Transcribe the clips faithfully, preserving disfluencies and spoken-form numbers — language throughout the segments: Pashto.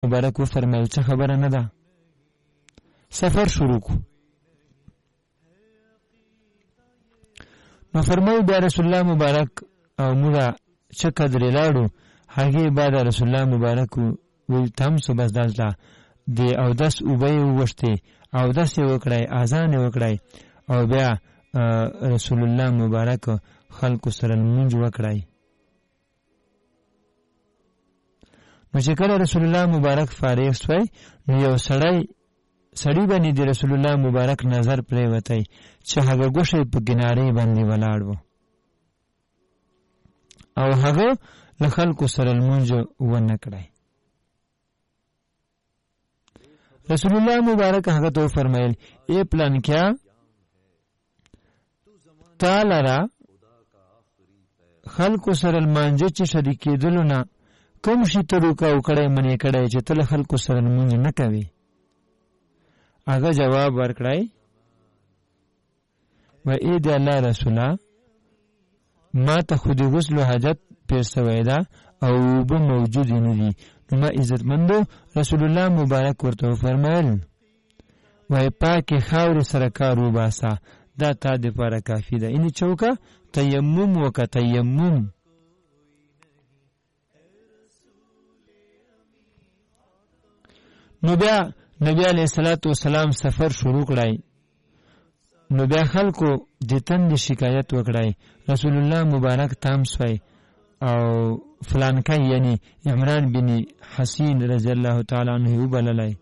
مبارک و فرمایل څه خبره نه ده. سفر شروع کو. نو فرمایي بیا رسول الله مبارک او موږ چې قدرې لاړو هغې بعد رسول الله مبارک وی تم سو بس دلته د اودس اوبه یې ووښتې، اودس یې وکړی، اذان یې وکړی او بیا رسول الله مبارک خلکو سره لمونځ وکړی. نو چې کله رسول الله مبارک فارغ شوی نو یو سړی سړی باندې د رسول الله مبارک نظر پرېوتی چې هغه ګوښی په کنارې باندې ولاړ و او هغه له خلکو سره لمونځ ونه کړی. رسول الله مبارک هغه ته فرمایل ای پلانکیا تا لره خلکو سره لمانځه چې شریکېدلو نه کوم شي ته روکه وکړی منې کړی چې ته له خلکو سره لمونځ نه کوې؟ هغه جواب ورکړی و ای د الله رسوله ما ته خو د غسل حاجت پېښ سوی ده او اوبه موجودې نه دي. نو ما عزتمندو رسول الله مبارک ورته وفرمایل وایي پاکې خاورې سره کار وباسه، دا تا دپاره کافي ده. یعنې چوکه تیمم وکه، تیمم. نو بیا نبی علیه الصلاة والسلام سفر شروع کړی. نو بیا خلکو د تندې شکایت وکړی. رسول الله مبارک تام سوی او فلانکی یعنی عمران بن حسین رضی الله تعالی عنه وبللی.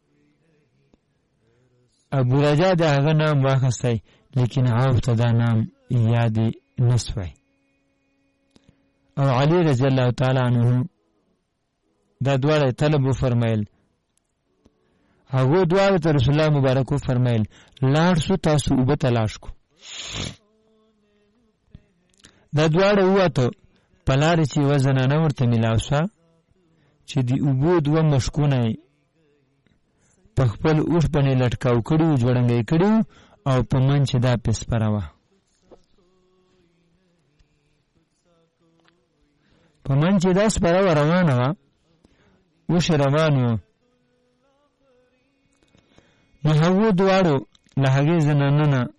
ابو رجا د هغه نام واخستی لیکن عوف ته دا نام یاد نه سوی. او علی رضی الله تعالی عنه دا دواړه طلب وفرمیل. هغه دواړه ته رسول الله مبارک وفرمیل لاړ شو تاسو اوبه تلاش کو. دا دواړه ووتو په لارې چې یوه زنانه ورته میلاو شوه چې د اوبو دوه مشکونه په خپل اوښ باندې لټکاو کړي وو، جوړنګه یې کړي وو او په منځ چې دا پې سپره وه، په منځ چې دا سپره وه روانه وه، اوښ روان وو. نو هغو دواړو له هغې زنانه نه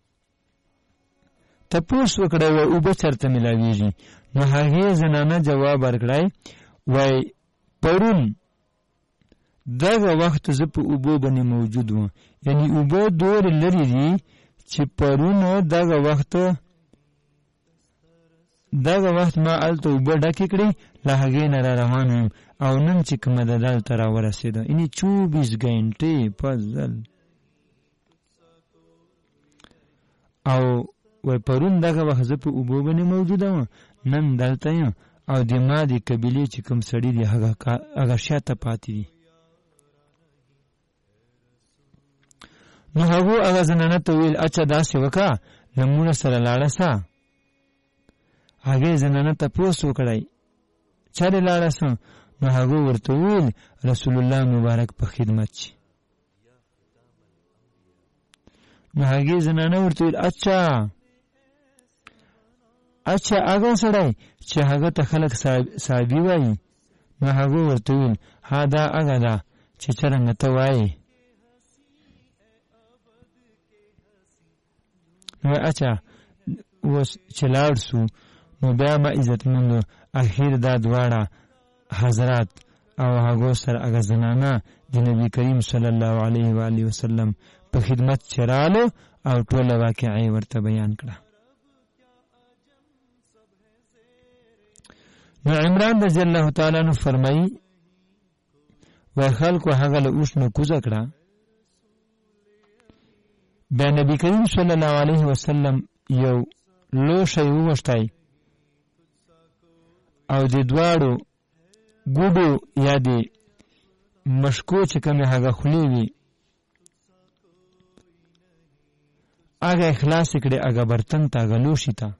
تپوس وکړی وای اوبه چېرته میلاویږي؟ نو هغې زنانه جواب ورکړی وای پرون دغه وخت زه په اوبو باندې موجود وم. یعنی اوبه دورې لرې دي چې پرون دغه وخت دغه وخت ما هلته اوبه ډکې کړې، له هغې نه را روان وم او نن چې کومه ده دلته را ورسېده. یعنې چوبیس ګنټې فضل او وای پرون دغه وخت زه په اوبو باندې موجوده وم، نن دلته یم او د ما د قبیلې چې کوم سړي دي هغه شاته پاتې دي. نو هغو هغه زنانه ته ویل اچھا داسې وکړه له مونږ سره لاړه سه. هغې زنانه تپوس وکړی چېرې لاړه سه؟ نو هغو ورته وویل رسول الله مبارک په خدمت شي. نو هغې زنانه ورته ویل اچھا اچھا هغه سړی چې هغه ته خلک صحابي وایي؟ نو هغه ورته ویل ها دا هغه ده چې څرنګه ته وایې. نو اچھا اوس چې لاړ سو نو بیا ما عزتمندو اخیر دا دواړه حضرات او هغو سره هغه زنانه د نبي کریم صلی الله علیه و آله وسلم په خدمت چې رالو او ټوله واقعه ورته بیان کړه. نو عمران رضی الله تعالی عنہ فرمایي و خلکو هغه له اوښ نه کوزه کړه. بیا نبی کریم صلی الله علیه وسلم یو لوښی ووښتی او د دواړو ګوډو یا د مشکو چې کومې هغه خولې وي هغه خلاص کړې هغه برتن ته هغه لوښي ته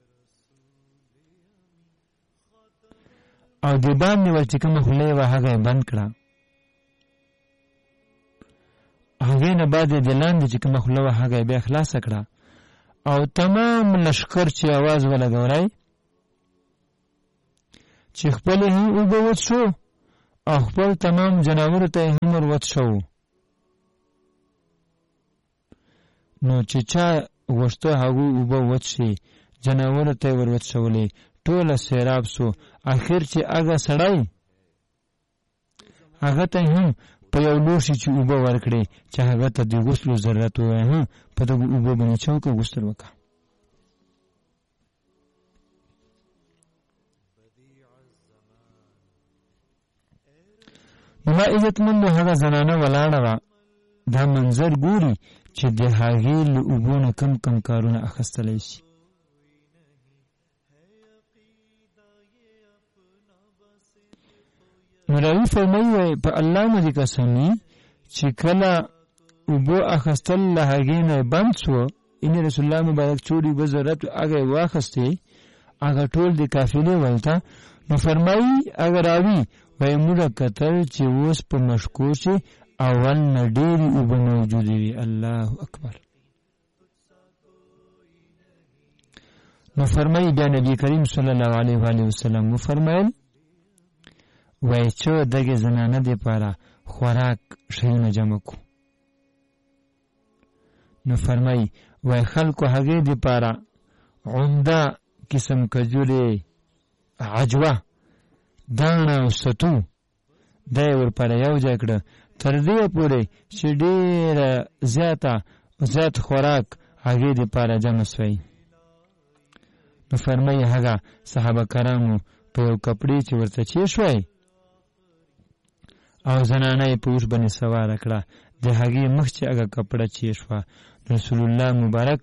او د باندې ول چې کومه خولې وه هغه یې بند کړه. هغې نه بعد یې د لاندې چې کومه خوله وه هغه یې بیا خلاصه کړه او تمام لښکر چې اواز ولګولی چې خپلې هم اوبه وڅښو او خپل تمام جناور ته هم ورت شو. نو چې چا غوښته هغه اوبه وت شي جناور ته ورت شولې ټوله سیراب سو. اخر چې هغه سړی هغه ته هم په یو لوښي چې اوبه ورکړي چې هغه ته د غسل ضرورت وای په دغه اوبه باندې چوکه غسل وکړه. نو عزتمند هغه زنانه ولاړه وه دا منظر ګوري چې د هغې له اوبو نه کم کم کارونه اخیستلی شي. نو راوي فرمایي وایي په الله مې دې قسم وي چې کله اوبو اخیستل له هغې نه بند سوه ان رسول الله مبارک څو اوبه ضرورت هغه یې واخیستې هغه ټول د قافلې ولته. نو فرمایي هغه راوي وایي موږ کتل چې اوس په مشکو چې اول نه ډېرې اوبه موجودې وي. الله اکبر. نو فرمایي بیا نبي کریم صلی الله علیه و آله وسلم وفرمایل وای چې دغه زنانه د پاره خوراک شیونه جمع کو. نو فرمایي وای خلکو هغه د پاره عمده قسم کجوري عجوه دانه او ستو دا ور پر یو ځای کړه تر دې پورې چې ډېره زیاته زیات خوراک هغې دپاره جمع سوی. نو فرمایي هغه صحابه کرامو په یو کپړې چې ورته چی شوی او زنانه یې په اوښ باندې سواره کړه د هغې مخ چې هغه کپړه چی شوه رسول الله مبارک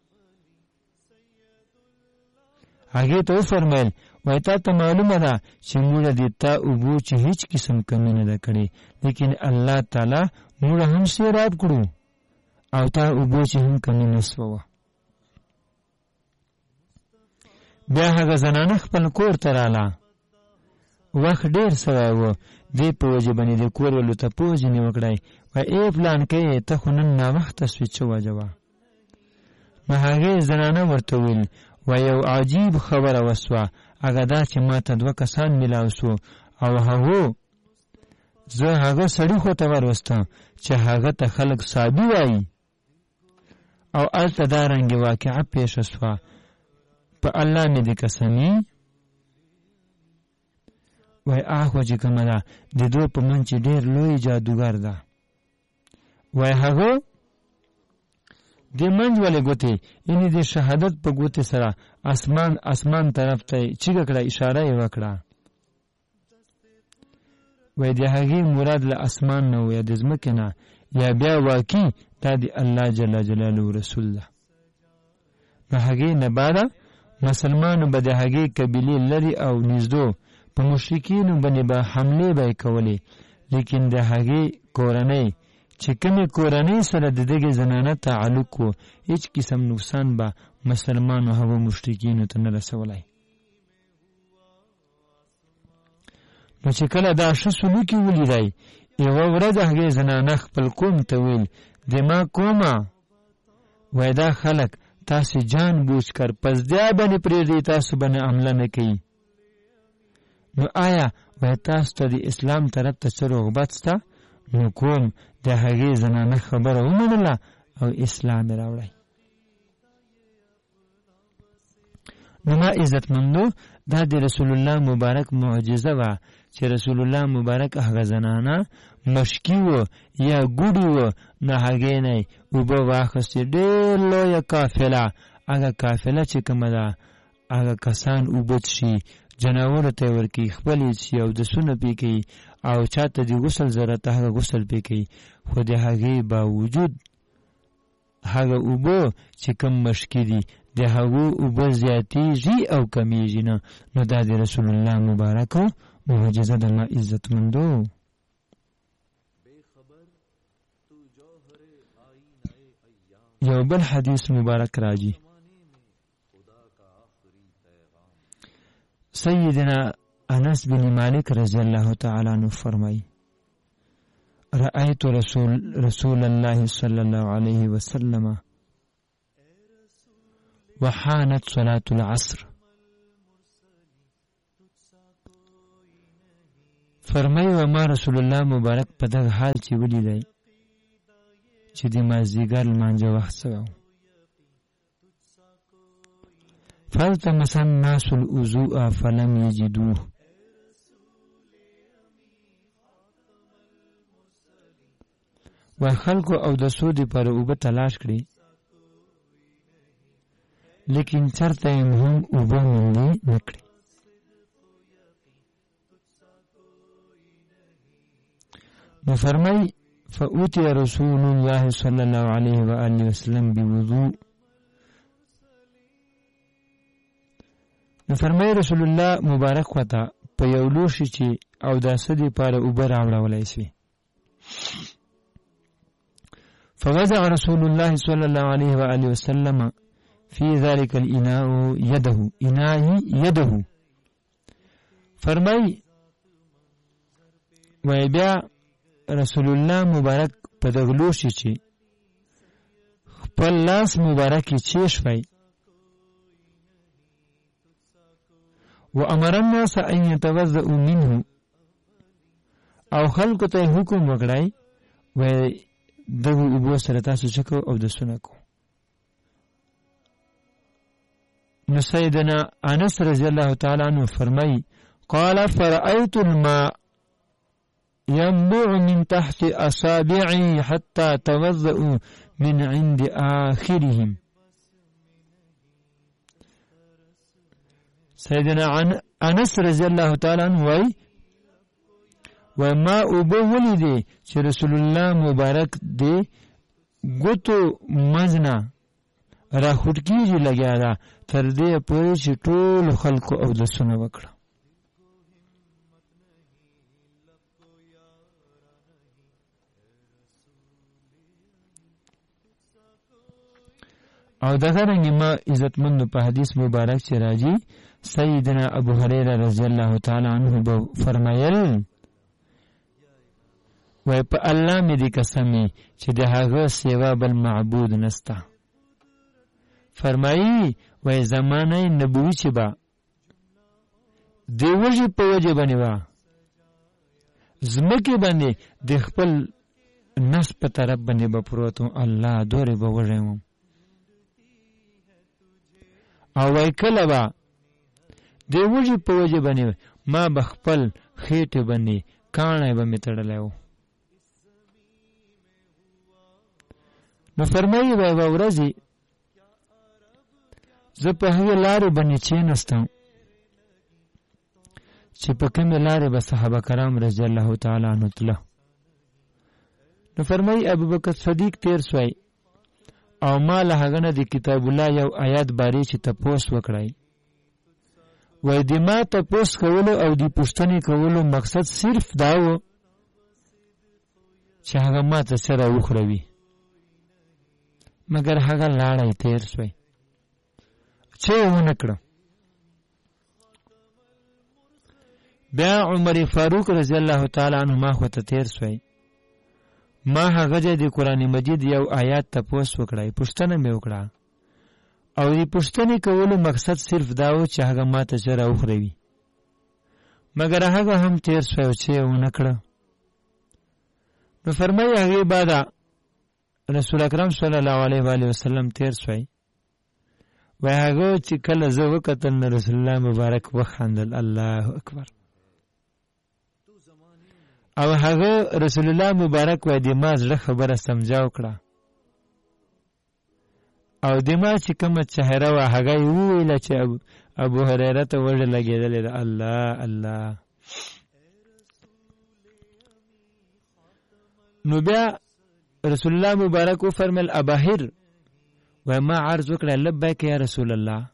هغې ته وفرمیل وایي تا ته معلومه ده چې موږ د تا اوبو چې هیڅ قسم کمی نه ده کړې لیکن الله تعالی موږ هم سیراب کړو او تا اوبو چې هم کمی نه سوه. بیا هغه زنانه خپل کور ته راله وخت ډېر سوی و دې په وجې باندې د کور ولو ته پوځنې وکړی وایي ای پلانکۍ ته خو نن ناوخته سوې څه وجه وه. نو هغې زنانه ورته ویل و یو عجیب خبره وسوه هغه دا چې ما ته دوه کسان میلاو سو او هغو زه هغه سړي خو ته وروستم چې هغه ته خلک صابي وایي او هلته دا رنګې واقعه پیښه سوه. په الله مې دې قسمي وایي اخوا چې کومه ده د دوی په منځ کې ډېر لوی جادوګر ده. وایي هغه د منځ ولې ګوتې یعنې د شهادت په ګوتې سره اسمان اسمان طرف ته چیغه کړه اشاره یې وکړه. وایي د هغې مراد له اسمان نه و یا د ځمکې نه یا بیا واقعي دا د الله جل جلاله رسول ده. نو هغې نه بعده مسلمانو به د هغې قبیلې لرې او نږدو په مشرکینو باندې به حملې به یې کولې لیکن د هغې کورنۍ چې کومې کورنۍ سره د دغې زنانه تعلق و هیڅ قسم نقصان به مسلمانو هغو مشرکینو ته نه رسولی. نو چې کله دا ښه سلوکي ولیدی یوه ورځ هغې زنانه خپل قوم ته ویل د ما قومه وایي دا خلک تاسې جان بوج کر پس دیا باندې پرېږدئ تاسو باندې حمله نه کوي. نو آیا وایي تاسو ته د اسلام طرف ته څه رغبت شته؟ نو کوم د هغې زنانه خبره ومنله او اسلام یې راوړی. نو ما عزتمندو دا د رسول الله مبارک معجزه وه چې رسول الله مبارک هغه زنانه مشکي و یا ګوډي و نو هغې نه یې اوبه واخیستې ډېر لویه قافله هغه قافله چې کومه ده هغه کسان اوبه څښي جناورو ته یې ورکوي خپل یې څښي او دسونه پې کوي او چاته د غسل ضرورت هغه غسل پې کوي خو د هغې باوجود هغه اوبه چې کم مشکي دي د هغو اوبه زیاتېږي او کمیږي نه. نو دا د رسول الله مبارکو معجزه ده. ما عزتمندو یو بل حدیث مبارک راځي سیدنا انس بن مالک رضی الله تعالی عنہ فرمای رأيت رسول رسول الله صلى الله عليه وسلم وحانت صلاة العصر فرمایي و ما رسول الله مبارک په دغه حال چې ولیدی چې د مازدیګر لمانځه وخت سوی و. فالتمس الناس الوضوء فلم یجدوه. و خلکو او د سو دپاره اوبه تلاش کړي لیکن چرته یې هم اوبه موندې نه کړي. نو فرمایي فأوتي رسول الله صلی الله علیه و آله وسلم بوضوء. نو فرمایي رسول الله مبارک وته په یو لوښي چې او داسې دپاره اوبه راوړولی سوې. فوضع رسول الله صلى الله عليه وآله وسلم في ذلك الإناء يده إناء يده. فرمای وای بیا رسول الله مبارک په دغه لوښي چې خپل لاس مبارک یې چیښوی وامر الناس ان يتوضؤوا منه او خلکو ته حکم وکړای وای دغه اوبو سره تاسو چکو او د سونه کو. نو سیدنا انس رضی الله تعالی عنہ فرمای قال فرأيت الماء ينبع من تحت اصابعي حتى توضأوا من عند آخرهم. سیدنا انس رضی الله تعالی عنہ وای و ما اوبه ولیدې چې رسول الله مبارک دې ګوتو مزنه را خوټ کېږي لګیا ده تر دې پورې چې ټول خلکو اودسونه وکړه. او دغه رنګې ما عزتمندو په حدیث مبارک چې راځي سیدنا ابو هریره رضی الله تعالی عنه به فرمایل وای په الله مې دې قسم چې د هغه سیوا بل معبود نسته. فرمایي وای زمانه نبوي چې با د وجې په وجه باندې وه ځمکې باندې د خپل نس په طرف باندې به پروت وم الله دورې به وږی وم او وای کله به د وجې په وجه باندې ما به خپل خېټې باندې کاڼی به مې تړلی و. نو فرمایي وای به ورځې زه په هغې لارې باندې کېناستم چې په کومې لارې به صحابه کرام رضی الله تعالی عنه تله. نو فرمایي ابوبکر صدیق تیر سوی او ما له هغه نه د کتاب الله یو آیات بارې چې تپوس وکړی وای د ما تپوس کولو او د پوښتنې کولو مقصد صرف دا و چې هغه ما ته څه راوخروي مګر هغه لاړی تیر سوی چې یې ونه کړه. بیا عمر فاروق رضی الله تعالی عنه ما خواته تیر سوی ما هغه ځای د قرآن مجید یو آیات تپوس وکړی پوښتنه مې وکړه او د پوښتنې کولو مقصد صرف دا و چې هغه ما ته څه راوخروي مګر هغه هم تیر سوی چې یې ونه کړه. نو فرمایي هغې بعده رسول اکرم صلی الله علیه و آله وسلم تیر سوی وای هغه چې کله زه وکتل نو رسول الله مبارک وخندل الله اکبر او هغه رسول الله مبارک وای د ما زړه خبره سمجا وکړه او د ما چې کومه چهره وه هغه یې وویله چې ابو هریره ته وږه لګېدلې ده. الله الله. نو بیا رسول الله مبارک وفرمیل اباهر وای ما عرض وکړه لبیک یا رسول الله.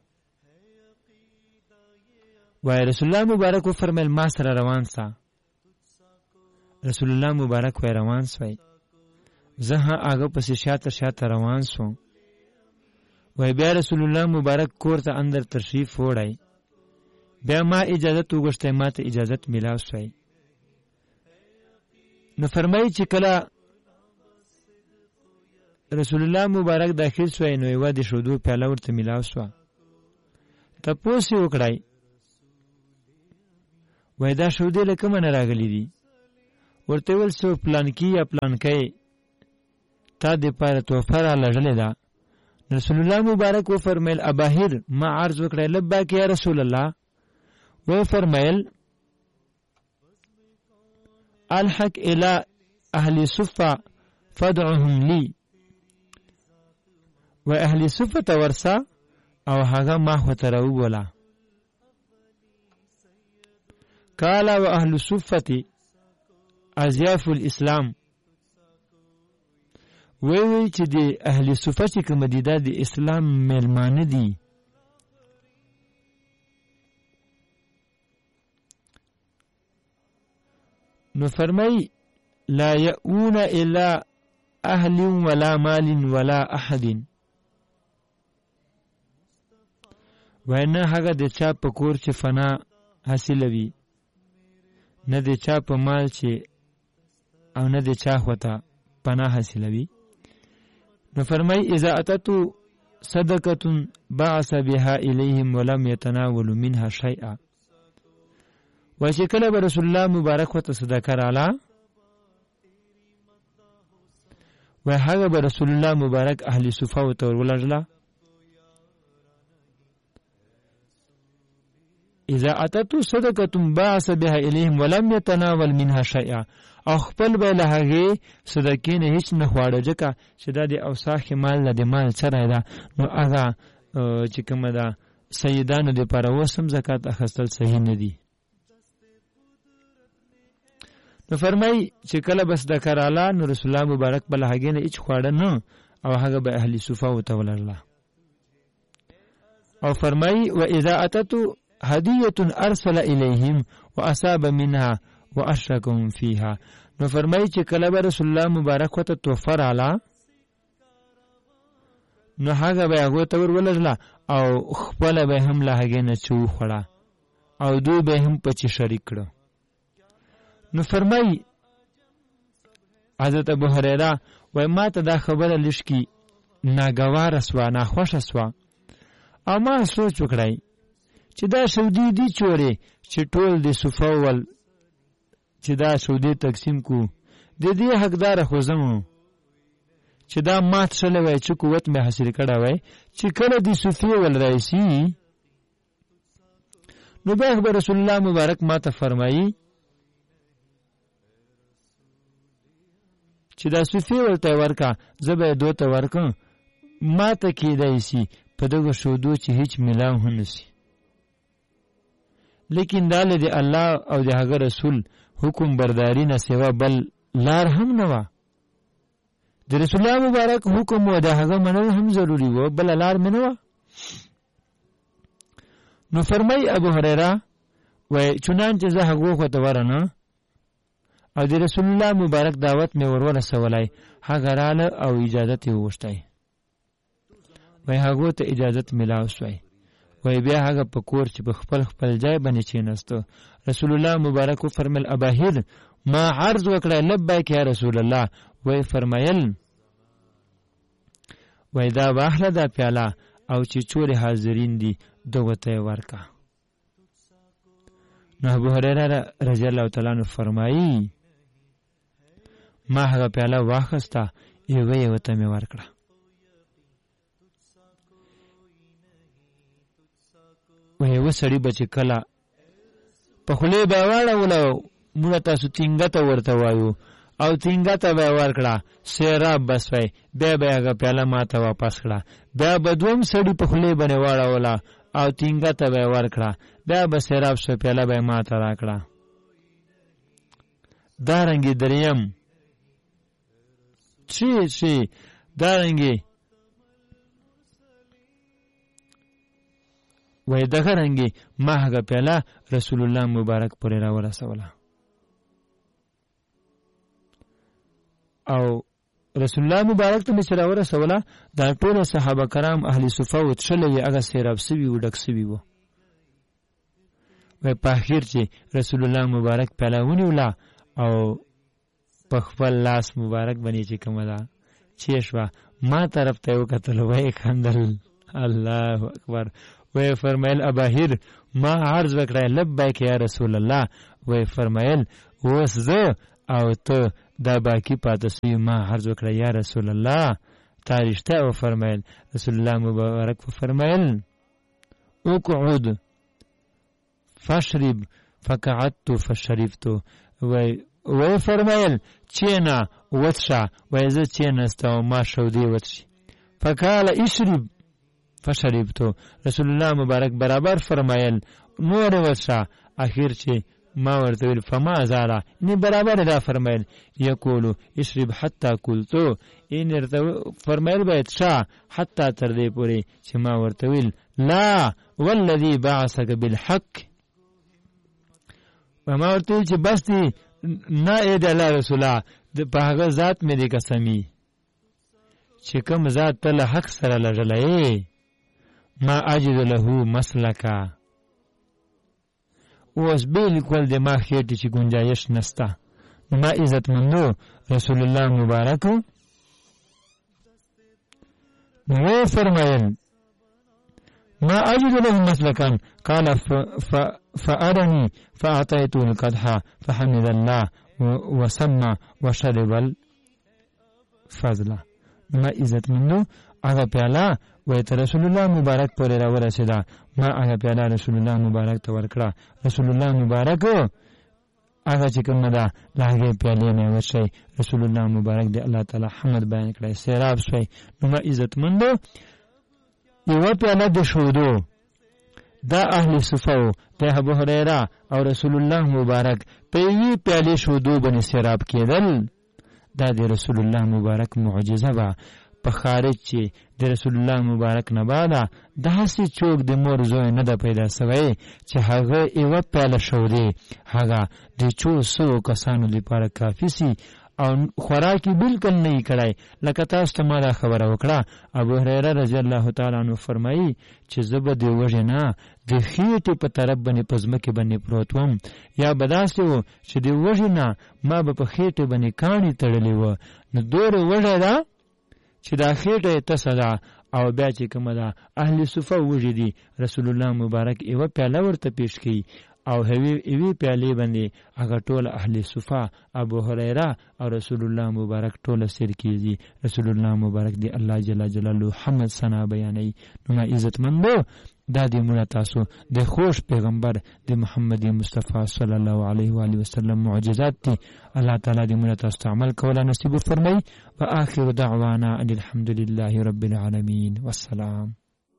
وای رسول الله مبارک وفرمیل ما سره روان سه. رسول الله مبارک وای روان سوی زه هغه پسې شاته شاته روان سوم. وای بیا رسول الله مبارک کور ته اندر تشریف وړی بیا ما اجازت وغوښتی ما ته اجازت میلاو سوی. نو فرمایي چې کله رسول الله مبارک داخل سوی نو یوه د شودو پیاله ورته میلاو سوه. تپوس یې وکړی وای دا شودې له کومه نه راغلي دي؟ ورته ویل څو پلانکي یا پلانکی تا د پاره تحفه را لږلې ده. رسول الله مبارک و فرمایل اباهر ما عرض وکړی لبیک یا رسول الله. و فرمایل الحق الى اهل صفه فدعهم لي. و اهل صفه تورسا او هغه ما خو ترو بولا. قال و اهل صفه ازیاف الاسلام. وی وی چې د اهل صفه چې کوم دي د اسلام ملمانه دي. نو فرمای لا یؤون الا اهل ولا مال ولا احد. وینا هغه د چا په کور چې فنا حاصلوي، نه د چا په مال چې او نه د چا خواته پناه حاصلوي. نو فرمای اذا اتتو صدقه بعث بها الیهم ولم يتناولوا منها شیئا. و چې کله به رسول الله مبارک وته صدقه رااله و هغه به رسول الله مبارک اهل صفه وته ورولړله. اذا اتتو صدقه بعث بها الیهم ولم يتناول منها شیئا. او خپل به له هغې صدقې نه هیڅ نه خواړه، ځکه چې دا د اوساخ مال نه د مال سره ده. نو هغه چې کومه ده سیدانو دپاره اوس هم زکات اخیستل صحیح نه دي. نو فرمای چې کله به صدقه رااله نو رسول الله مبارک به له هغې نه هیڅ خواړه نه او هغه به اهل صفه ورته ولرله. او فرمای و اذا اتتو هدیه ارسل الیهم واصاب منها واشركهم فيها. نو فرمای چې کله به رسول الله مبارک وته تحفه رااله نو هغه به هغه ته ورولرله او خپل به هم له هغې نه چو خوړه او دوی به هم پچې شریک کړه. نو فرمای حضرت ابو هريره وای ما ته دا خبره لشکي ناګواره سوا ناخوښه سوا او ما سوچ وکړای چې دا سعودي دي چورې چې ټول د صفه ول چې دا سعودي تقسیم کو د دې حقدار خو زمو چې دا مات شله وای چې قوت مې حاصل کړه وای چې کله د صفه ول رئیسی. نو به رسول الله مبارک ما ته فرمایي چې دا صفه ولته ورکا زبې دوته ورکم ما ته کېدای شي په دغه شودو چې هیڅ ملاو هنسي. لیکن دا له د الله او د هغه رسول حکم برداری نه سوا بل لار هم نه و. د رسول الله مبارک حکم او د هغه منل هم ضروری و، بل لار نه و. نو فرمای ابو هريره و چنانچه زه هغه خو ته ورنه او د رسول الله مبارک دعوت مې ورورسولای. هغه رااله او اجازه یې وغوښتای و هغه ته اجازه ملاو شوی. وای بیا هغه په کور چې په خپل خپل ځای باندې چیناستو. رسول الله مبارک فرمایل اباهر ما عرض وکړه لبیک یا رسول الله. وای فرمایل وای دا واخله دا پیاله او چې چورې حاضرین دي دغه ته ورکا. نو ابو هريره رضی الله تعالی عنہ فرمایي ما هغه پیاله واخسته یو یو ته مې ورکړه. وای و سړی بچ کلا په خله به واړولو موږ تاسو تینګه ته ورته وایو او تینګه ته به ورکړه سیراب بس وای بیا به هغه پیاله ما ته واپس کړه. بیا به دوم سړی په خله باندې واړوله او تینګه ته به ورکړه. بیا به سیراب شو پیاله به ما ته راکړه. دارنګي دریم چی چی دارنګي وای دغه رنګي ما هغه پیاله رسول الله مبارک پرې را ورسوله او رسول الله مبارک ته مې را ورسوله. دا ټول صحابه کرام اهل صفه او تشلې هغه سیراب سوي و ډک سوي و. وای په اخر چې رسول الله مبارک پیاله ونیوله او په خپل لاس مبارک باندې چې کومه ده چیشوا ما طرف ته وکتل وای خندل الله اکبر. وی فرمایل اباهر ما عرض وکړه لبیک یا رسول الله وی فرمایل اوس زه او ته دا باقی پاتې سوی ما عرض وکړه یا رسول الله تا رښتیا او فرمایل رسول الله مبارک فرمایل اقعد فشرب فقعدت فشربت وی وی فرمایل چینا وڅښه وی زه چینستم ما شودې وڅښي فقال اشرب فشربت رسول الله مبارک برابر فرمایل نور وڅښه اخر چې ما ورته ویل فما زاله نی برابر دا فرمایل یقول اشرب حتى قلت ان فرمایل باید ښه حتی تر دې پورې چې ما ورته ویل لا والذي بعثك بالحق وما ورته ویل چې بس دی نه اې د الله رسوله د په هغه ذات مې دې قسمي چې کوم ذات ته له حق سره لږلی ما اجد له مسلکا اوس بالکل د ما خېټې چې ګنجایش نسته ما عزتمندو رسول الله مبارک نو فرمایل ما اجد له مسلکا قال فأرني فأعطيته القدح فحمد الله وسمى وشرب الفضل ما عزتمندو هغه پیاله وایته رسول الله مبارک پورې را ورسېده ما هغه پیاله رسول الله مبارک ته ورکړه رسول الله مبارک هغه چې کومه ده له هغې پیالې نه وڅښئ رسول الله مبارک د الله تعالی حمد بیان کړی سیراب شوی نو ما عزتمندو یوه پیاله د شودو دا اهل صفه د ابو هریره او رسول الله مبارک په یوې پیالې شودو باندې سیراب کېدل دا د رسول الله مبارک معجزه وه په خارج چې د رسول الله مبارک نه بعده داسې څوک د مور زوی نه ده پیدا سوی چې هغه یوه پیاله شودې هغه د څو سوو کسانو لپاره کافي سي او خوراک یې بالکل نه یې کړی لکه تاسو ته ما دا خبره وکړه ابو هریره رضی الله تعالی عنه فرمایي چې زه به د وږې نه د خېټې په طرف باندې په ځمکې باندې پروت وم یا به داسې و چې د وږې نه ما به په خېټې باندې کاڼي تړلې وه نو دوره وږه ده چې دا خېټه یې تسه ده او بیا چې کومه ده اهل صفه وږي دي رسول الله مبارک یوه پیاله ورته پیش کړي او یوې پیالې باندې هغه ټوله اهل صفه ابو هریره او رسول الله مبارک ټوله سیر کېږي رسول الله مبارک دی الله جل جلاله حمد ثنا بیانوي نو ما عزتمندو دا دې مونږ تاسو د خوش پیغمبر د محمد مصطفی صلی الله علیه و آله وسلم معجزات دي الله تعالی دې مونږ تاسو عمل کول نصیب فرمایي واخر دعوانا ان الحمد لله رب العالمین والسلام